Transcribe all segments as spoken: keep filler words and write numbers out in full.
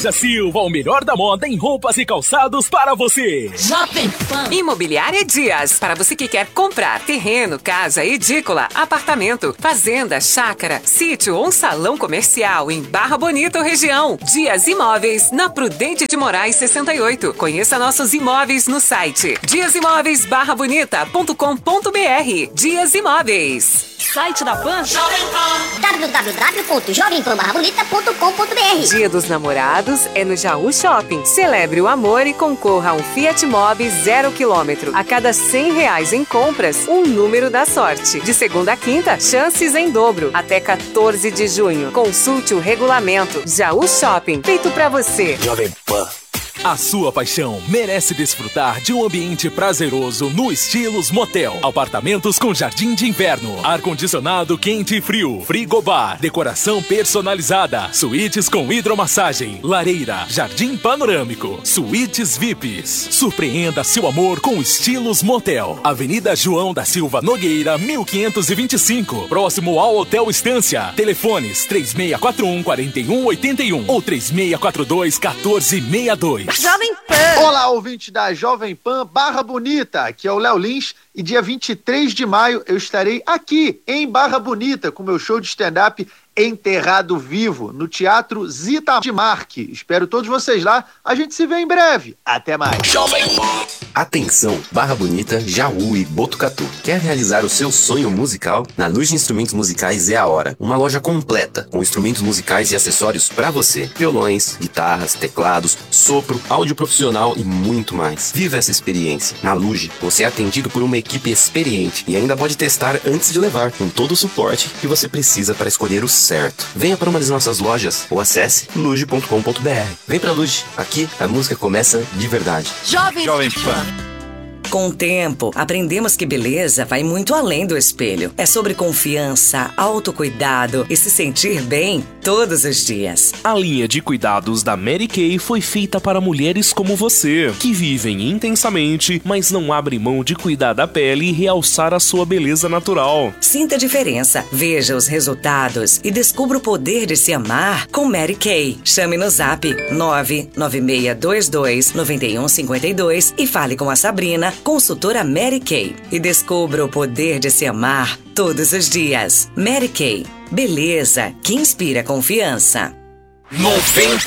Loja Silva, o melhor da moda em roupas e calçados para você. Jovem Pan. Imobiliária Dias, para você que quer comprar terreno, casa, edícula, apartamento, fazenda, chácara, sítio ou um salão comercial em Barra Bonita ou região. Dias Imóveis, na Prudente de Moraes sessenta e oito. Conheça nossos imóveis no site dias imóveis barra bonita ponto com ponto br. Dias Imóveis. Site da Pan? Jovem Pan. w w w ponto jovem pan barra bonita ponto com ponto br. Dia dos Namorados é no Jaú Shopping. Celebre o amor e concorra a um Fiat Mobi zero quilômetro. A cada cem reais em compras, um número da sorte. De segunda a quinta, chances em dobro. Até quatorze de junho. Consulte o regulamento. Jaú Shopping, feito pra você. Jovem Pan. A sua paixão merece desfrutar de um ambiente prazeroso no Estilos Motel. Apartamentos com jardim de inverno, ar-condicionado quente e frio, frigobar, decoração personalizada, suítes com hidromassagem, lareira, jardim panorâmico, suítes V I Ps. Surpreenda seu amor com Estilos Motel. Avenida João da Silva Nogueira, mil quinhentos e vinte e cinco, próximo ao Hotel Estância. Telefones três seis quatro um, quatro um oito um ou três seis quatro dois, um quatro seis dois. Jovem Pan. Olá, ouvinte da Jovem Pan Barra Bonita, aqui é o Léo Lins e dia vinte e três de maio eu estarei aqui em Barra Bonita com meu show de stand-up Enterrado Vivo, no Teatro Zita de Marque. Espero todos vocês lá, a gente se vê em breve. Até mais. Jovem Pan. Atenção, Barra Bonita, Jaú e Botucatu. Quer realizar o seu sonho musical? Na Luz de Instrumentos Musicais é a hora. Uma loja completa, com instrumentos musicais e acessórios para você. Violões, guitarras, teclados, sopro, áudio profissional e muito mais. Viva essa experiência. Na Luz, você é atendido por uma equipe experiente e ainda pode testar antes de levar, com todo o suporte que você precisa para escolher o certo. Venha para uma das nossas lojas ou acesse luge ponto com ponto br. Vem pra Luge. Aqui a música começa de verdade. Jovem, Jovem Pan. Com o tempo, aprendemos que beleza vai muito além do espelho. É sobre confiança, autocuidado e se sentir bem todos os dias. A linha de cuidados da Mary Kay foi feita para mulheres como você, que vivem intensamente, mas não abrem mão de cuidar da pele e realçar a sua beleza natural. Sinta a diferença, veja os resultados e descubra o poder de se amar com Mary Kay. Chame no zap nove nove seis dois dois nove um cinco dois e fale com a Sabrina, consultora Mary Kay, e descubra o poder de se amar todos os dias. Mary Kay, beleza que inspira confiança. noventa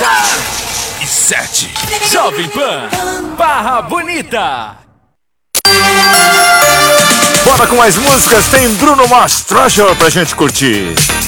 e sete. Jovem Pan Barra Bonita. Bora com mais músicas, tem Bruno Mars Treasure pra gente curtir.